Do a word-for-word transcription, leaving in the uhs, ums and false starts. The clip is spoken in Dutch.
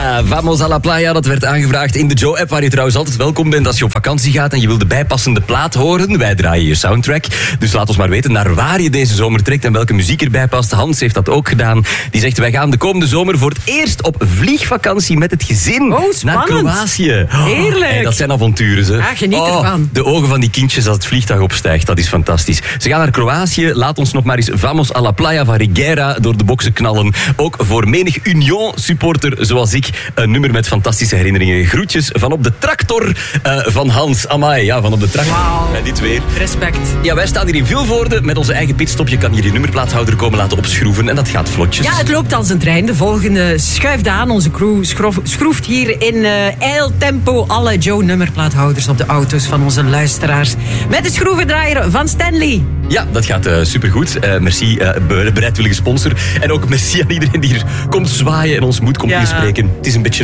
Uh, Vamos a la playa, dat werd aangevraagd in de Joe-app, waar je trouwens altijd welkom bent als je op vakantie gaat en je wil de bijpassende plaat horen. Wij draaien je soundtrack, dus laat ons maar weten naar waar je deze zomer trekt en welke muziek erbij past. Hans heeft dat ook gedaan. Die zegt, wij gaan de komende zomer voor het eerst op vliegvakantie met het gezin oh, naar Kroatië. Heerlijk. Hey, dat zijn avonturen, hè. Ja, geniet oh, ervan. De ogen van die kindjes als het vliegtuig opstijgt, dat is fantastisch. Ze gaan naar Kroatië, laat ons nog maar eens Vamos a la playa van Rigera door de boksen knallen. Ook voor menig Union-supporter zoals ik, een nummer met fantastische herinneringen. Groetjes van op de tractor uh, van Hans. Amai, ja, van op de tractor. Wauw. Ja, dit weer. Respect. Ja, wij staan hier in Vilvoorde met onze eigen pitstop. Je kan hier je nummerplaathouder komen laten opschroeven en dat gaat vlotjes. Ja, het loopt als een trein. De volgende schuift aan. Onze crew schroef, schroeft hier in uh, eiltempo alle Joe-nummerplaathouders op de auto's van onze luisteraars. Met de schroevendraaier van Stanley. Ja, dat gaat uh, supergoed. Uh, merci, uh, bereidwillige sponsor. En ook merci aan iedereen die hier komt zwaaien en ons moed komt ja. inspreken. Het is een beetje